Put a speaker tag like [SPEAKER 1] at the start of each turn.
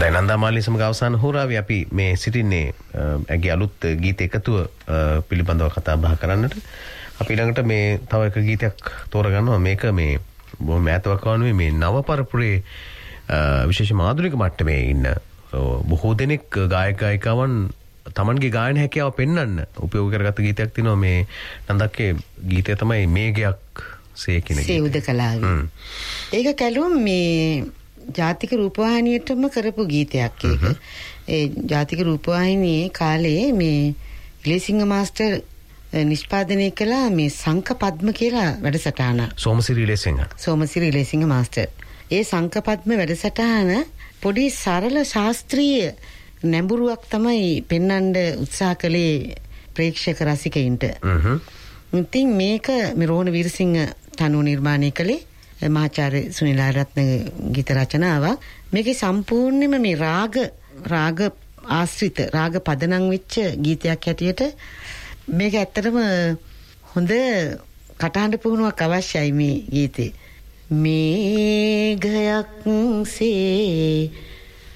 [SPEAKER 1] නන්දාමාලි සමග අවසාන හෝරාවේ අපි මේ සිටින්නේ ඇගේ අලුත් ගීත එකතුව පිළිබඳව කතා බහ කරන්නට. අපි ළඟට මේ තව එක ගීතයක් තෝරගන්නවා. මේක මේ බොහොම ඈතක් වුණේ මේ නව පරපුරේ විශේෂ ආධුනික මට්ටමේ ඉන්න බොහෝ දෙනෙක් ගායක ගායිකාවන් තමන්ගේ ගායන හැකියාව පෙන්වන්න උපයෝග කරගත්ත ගීතයක් තියෙනවා. මේ නන්දක්ගේ ගීතය තමයි මේගයක් සේ කියන ගීතය.
[SPEAKER 2] සේ උදකලාවේ. ඒක කැලුම් මේ ජාතික රූපවාහිනියටම කරපු ගීතයක් ඒක. ඒ ජාතික රූපවාහිනියේ කාලේ මේ ඉලේසිංහ මාස්ටර් නිෂ්පාදනය කළා මේ සංක පද්ම කියලා වැඩසටහන.
[SPEAKER 1] සෝමසිරි
[SPEAKER 2] ඉලේසිංහ මාස්ටර්. ඒ සංක පද්ම වැඩසටහන පොඩි සරල ශාස්ත්‍රීය නැඹුරුවක් තමයි පෙන්වන්න උත්සාහ කළේ ප්‍රේක්ෂක රසිකයින්ට. ඉතින් මේක රෝහණ වීරසිංහ තනුව නිර්මාණය කළේ මහාචාර්ය සුනිල් ආරත්න ගීත රචනාවක්. මේකේ සම්පූර්ණයෙන්ම මේ රාග ආශ්‍රිත රාග පදනම් වෙච්ච ගීතයක් හැටියට මේක ඇත්තටම හොඳ කටහඬ පුහුණුවක් අවශ්‍යයි මේ ගීතේ. මේඝයක් සේ